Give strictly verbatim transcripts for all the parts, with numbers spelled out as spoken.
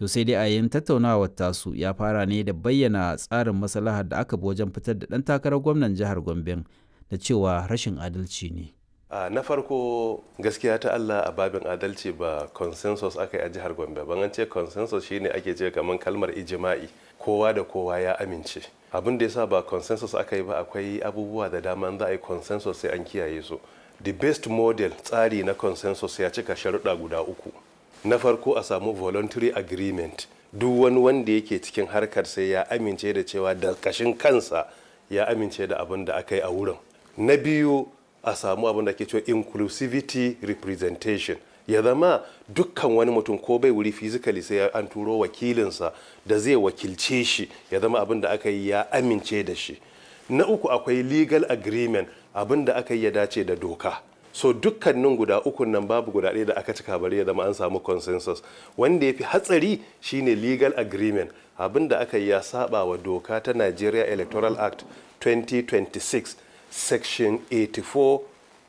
To sai dai a yayin tattaunawar tasu ya fara ne da bayyana tsarin maslahar da aka bi wajen fitar da ɗan takarar gwamnan jihar Gombe da cewa rashin adalci ne. Uh, na farko gaskiya ta Allah a babin adalci ba consensus aka yi a jihar Gombe ban an ce consensus shine ake ce kamar kalmar ijima'i kowa da kowa ya amince abin da yasa ba consensus aka yi ba akwai abubuwa da dama za a yi consensus sai an kiyaye su. The best model tsari na consensus ya cika sharuɗa guda uku. Na farko a samu voluntary agreement duk wani wanda yake cikin harkar sai ya amince da cewa da kashin kansa ya amince da abin da aka yi a wurin. Na biyu a samu abin da ke cewa inclusivity representation ya zama dukkan wani mutum ko bai wuri physically sai an turo wakilinsa da zai wakilce shi ya zama abin da aka yi ya amince da shi. Na uku akwai legal agreement abin da aka yi ya dace da doka. So dukkanin guda ukun nan babu guda ɗaya da aka cika bari ya zama an samu consensus. Wanda ya fi hatsari shine legal agreement abin da aka yi ya saba wa doka ta Nigeria Electoral Act twenty twenty-six section eighty-four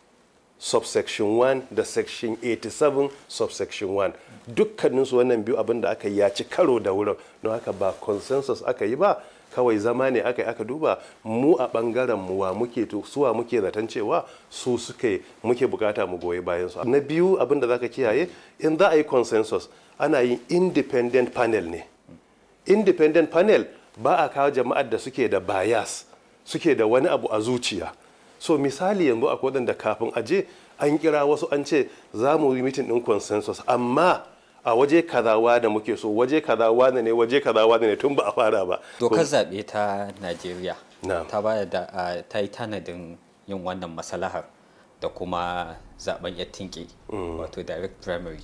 subsection one da section eighty-seven subsection one dukkaninsu wannan biyu abin da aka yi ya ci karo da wurin don haka ba consensus aka yi ba kawai zama ne aka yi aka duba mu a bangaren mu wa muke to suwa muke zaton cewa su suke muke bukata mu goyi bayan su. Na biyu abin da zaka kiyaye in za a yi consensus ana yin independent panel ne. Independent panel ba a kawo jama'ar da suke da bias suke da wani abu a zuciya. So misali yanzu akwai wadanda kafin aje an kira wasu an ce za mu yi meeting din consensus amma a waje kazawa da muke so waje kazawa ne waje kazawa ne tun ba a fara ba. Dokar zaɓe ta Najeriya ta ba da ta yi tanadin yin wannan masalahar da kuma zaben ya tinke wato direct primary.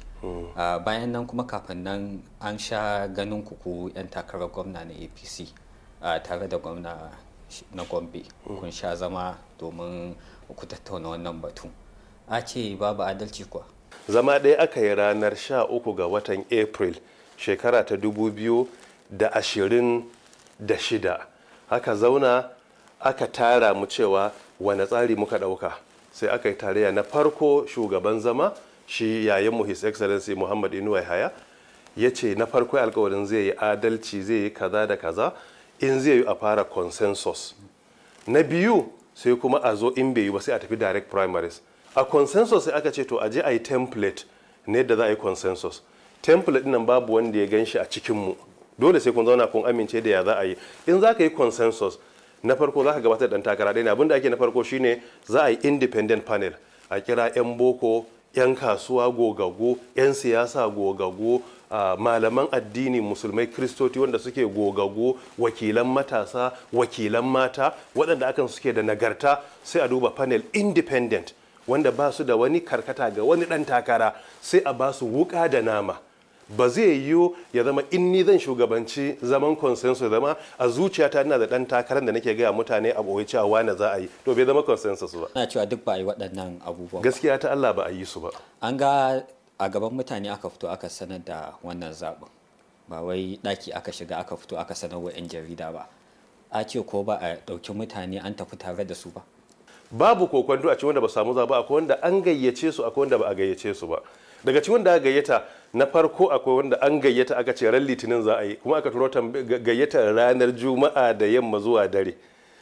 Bayan nan kuma kafin nan an sha ganin kuku 'yan takarar gwamna na A P C tare da gwamna na Gombe kun sha zama domin ku tattauna wannan batu. A ce babu adalci kuwa? Zama ɗaya aka yi ranar sha uku ga watan April shekara ta dubu biyu da ashirin da shida. Aka zauna aka tara mu cewa wane tsari muka ɗauka. Sai aka yi tarayya na farko shugaban zama shi yayinmu His Excellency Muhammad Inuwa Yahaya ya ce na farko alkawarin zai yi adalci zai yi kaza da kaza in zai yi a fara consensus. Na biyu sai kuma a zo in bai yi ba sai a tafi direct primaries. A consensus sai aka ce to aje a yi template ne da za a yi consensus. Template nan babu wanda ya gan shi a cikinmu dole sai kun zauna kun amince da ya za a yi. In za ka yi consensus na farko za ka gabatar da ɗan takara ɗaya ne abinda ake na farko shine za a yi independent panel a kira 'yan boko 'yan kasuwa gogaggo 'yan siyasa gogaggo uh, malaman addini musulmai kristoti wanda suke gogaggo wakilan matasa wakilan mata waɗanda akan suke da nagarta sai a duba panel independent wanda ba su da wani karkata ga wani ɗan takara sai a ba su wuƙa da nama. Ba zai yiwu ya zama in ni zan shugabanci zaman consensus zama a zuciyata ina da ɗan takarar da nake gaya mutane a ɓoye cewa wane za a yi to bai zama consensus ba. Ana cewa duk ba a yi waɗannan abubuwan. Gaskiya ta Allah ba a yi su ba. An ga a gaban mutane aka fito aka sanar da wannan zaɓin ba wai ɗaki aka shiga aka fito aka sanar wa 'yan jarida ba. A ce ko ba a ɗauki mutane an tafi tare da su ba. Babu kokwanto a cikin wanda ba samu zaɓa akwai wanda an gayyace su akwai wanda ba a gayyace su ba. Daga cikin wanda aka gayyata na farko akwai wanda an gayyata aka ce ran litinin za a yi kuma aka turo gayyatar ranar juma'a da yamma zuwa dare.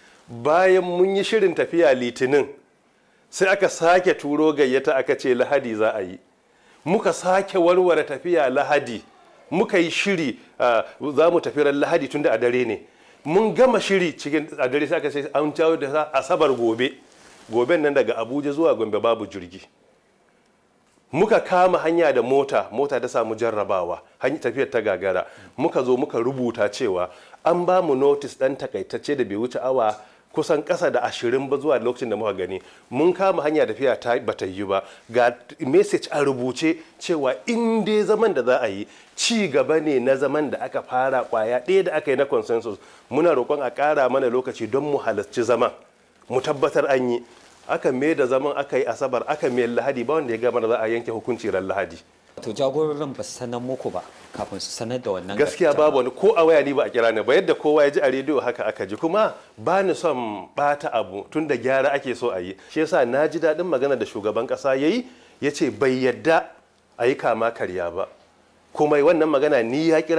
Bayan mun yi shirin tafiya litinin sai aka sake turo gayyata aka ce lahadi za a yi. Muka sake warware tafiya lahadi muka yi shiri za mu tafi ran lahadi tunda a dare ne. Mun gama shiri cikin a dare sai aka ce an jawo da asabar gobe. Goben nan daga Abuja zuwa Gombe babu jirgi. Muka kama hanya da mota mota ta samu jarrabawa hanyar tafiyar ta gagara muka zo muka rubuta cewa an ba mu notice dan takaitacce da bai wuce awa kusan kasa da ashirin ba zuwa lokacin da muka gani mun kama hanya tafiya ta bata yi ba ga message a rubuce cewa in dai zaman da za a yi ci gaba ne na zaman da aka fara kwaya ɗaya da aka yi na consensus muna roƙon a ƙara mana lokaci don mu halarci zaman mu tabbatar an yi aka mai da zaman aka yi asabar aka mai lahadi ba wanda ya gama da za a yanke hukunci ran lahadi. To jagororin ba su sanar muku ba kafin su sanar da wannan gaskiya babu wani ko a waya ni ba a kira ni ba yadda kowa ya ji a rediyo haka aka ji kuma ba ni son bata abu tun da gyara ake so a yi shi yasa na ji daɗin magana da shugaban ƙasa ya yi ya ce bai yadda a yi kama karya ba kuma wannan magana ni ya kira